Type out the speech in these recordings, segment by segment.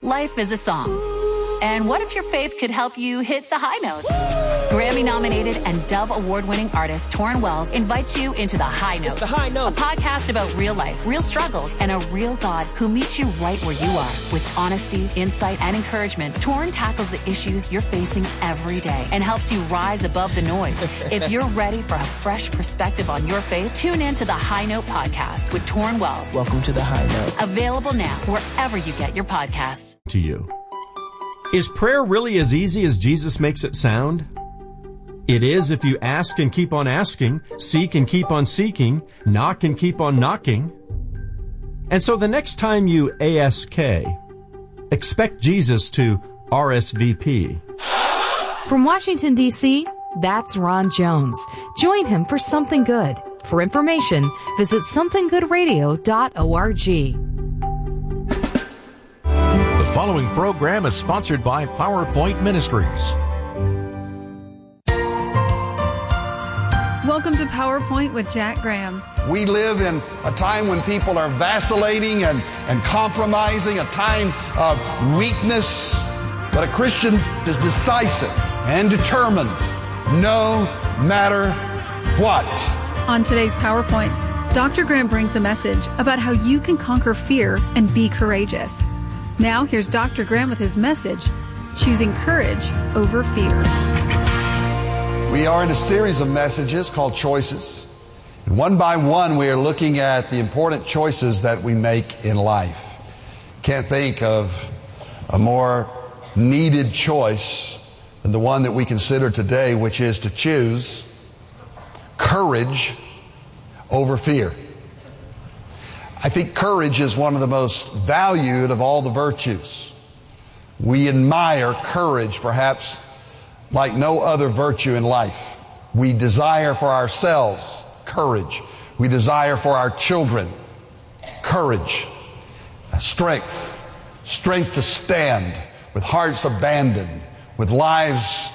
Life is a song. And what if your faith could help you hit the high notes? Grammy-nominated and Dove Award-winning artist Torrin Wells invites you into The High Note. It's The High Note. A podcast about real life, real struggles, and a real God who meets you right where you are. With honesty, insight, and encouragement, Torrin tackles the issues you're facing every day and helps you rise above the noise. If you're ready for a fresh perspective on your faith, tune in to The High Note podcast with Torrin Wells. Welcome to The High Note. Available now wherever you get your podcasts. To you. Is prayer really as easy as Jesus makes it sound? It is if you ask and keep on asking, seek and keep on seeking, knock and keep on knocking. And so the next time you ASK, expect Jesus to RSVP. From Washington, D.C., that's Ron Jones. Join him for Something Good. For information, visit somethinggoodradio.org. The following program is sponsored by PowerPoint Ministries. Welcome to PowerPoint with Jack Graham. We live in a time when people are vacillating and compromising, a time of weakness. But a Christian is decisive and determined no matter what. On today's PowerPoint, Dr. Graham brings a message about how you can conquer fear and be courageous. Now, here's Dr. Graham with his message, Choosing Courage Over Fear. We are in a series of messages called Choices. And one by one, we are looking at the important choices that we make in life. Can't think of a more needed choice than the one that we consider today, which is to choose courage over fear. I think courage is one of the most valued of all the virtues. We admire courage perhaps like no other virtue in life. We desire for ourselves courage. We desire for our children courage, strength to stand with hearts abandoned, with lives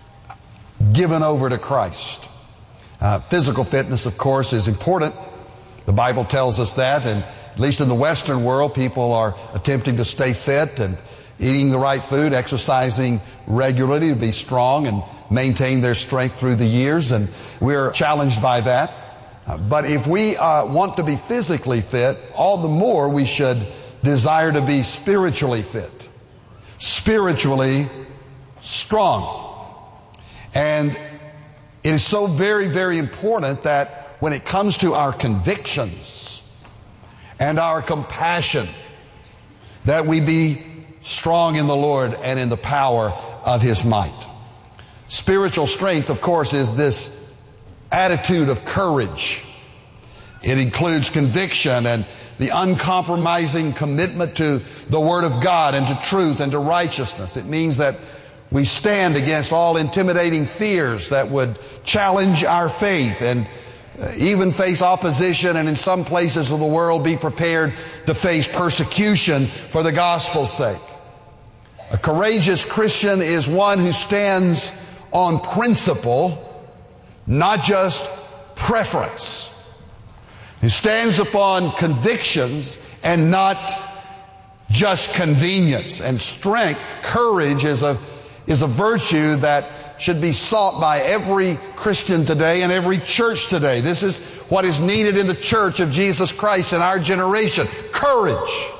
given over to Christ. Physical fitness, of course, is important. The Bible tells us that, and at least in the Western world, people are attempting to stay fit and eating the right food, exercising regularly to be strong and maintain their strength through the years, and we're challenged by that. But if we want to be physically fit, all the more we should desire to be spiritually fit, spiritually strong. And it is so very, very important that when it comes to our convictions and our compassion, that we be strong in the Lord and in the power of His might. Spiritual strength, of course, is this attitude of courage. It includes conviction and the uncompromising commitment to the Word of God and to truth and to righteousness. It means that we stand against all intimidating fears that would challenge our faith and even face opposition, and in some places of the world be prepared to face persecution for the gospel's sake. A courageous Christian is one who stands on principle, not just preference. Who stands upon convictions and not just convenience. And strength, courage is a virtue that should be sought by every Christian today and every church today. This is what is needed in the church of Jesus Christ in our generation. Courage.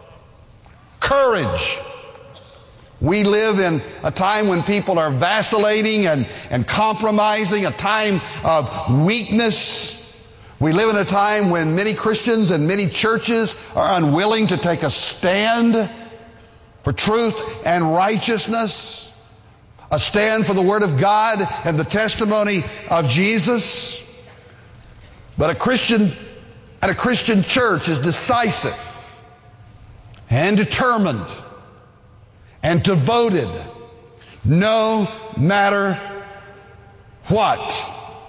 Courage. We live in a time when people are vacillating and compromising, a time of weakness. We live in a time when many Christians and many churches are unwilling to take a stand for truth and righteousness. A stand for the Word of God and the testimony of Jesus. But a Christian and a Christian church is decisive and determined and devoted no matter what.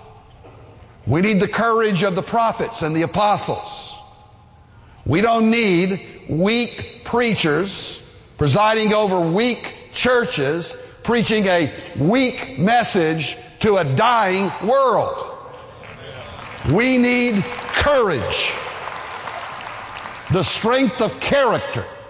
We need the courage of the prophets and the apostles. We don't need weak preachers presiding over weak churches preaching a weak message to a dying world. We need courage, the strength of character,